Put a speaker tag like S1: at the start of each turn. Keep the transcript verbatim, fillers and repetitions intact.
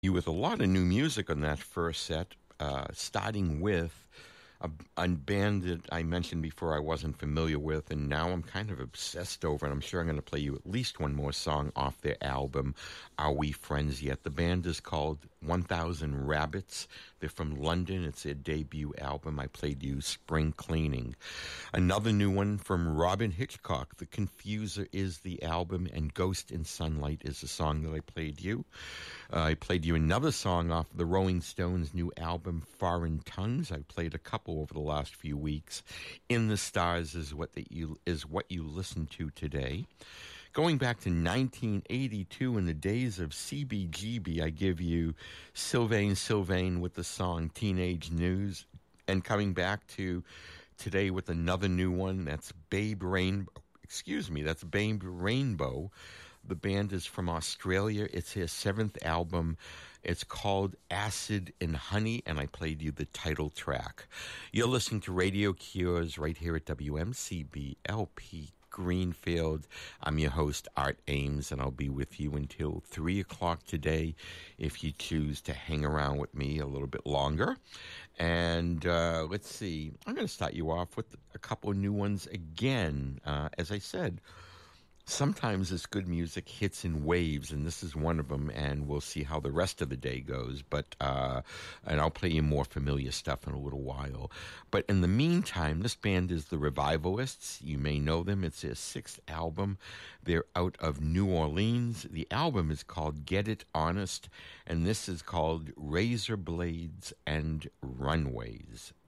S1: You with a lot of new music on that first set, uh, starting with a, a band that I mentioned before I wasn't familiar with, and now I'm kind of obsessed over, and I'm sure I'm going to play you at least one more song off their album, Are We Friends Yet? The band is called one thousand Rabbits. They're from London. It's their debut album. I played you Spring Cleaning. Another new one from Robin Hitchcock, The Confuser is the album, and Ghost in Sunlight is the song that I played you. Uh, I played you another song off the Rolling Stones' new album, Foreign Tongues. I played a couple over the last few weeks. In the Stars is what that you is what you listen to today. Going back to nineteen eighty-two, in the days of C B G B, I give you Sylvain Sylvain with the song Teenage News. And coming back to today with another new one, that's Babe Rainbow. Excuse me, that's Babe Rainbow. The band is from Australia. It's his seventh album. It's called Acid and Honey, and I played you the title track. You're listening to Radio Cures right here at W M C B L P Greenfield. I'm your host, Art Ames, and I'll be with you until three o'clock today if you choose to hang around with me a little bit longer. And uh, let's see, I'm going to start you off with a couple of new ones again. Uh, as I said, sometimes this good music hits in waves, and this is one of them, and we'll see how the rest of the day goes. But uh, and I'll play you more familiar stuff in a little while. But in the meantime, this band is the Revivalists. You may know them. It's their sixth album. They're out of New Orleans. The album is called Get It Honest, and this is called Razor Blades and Runways.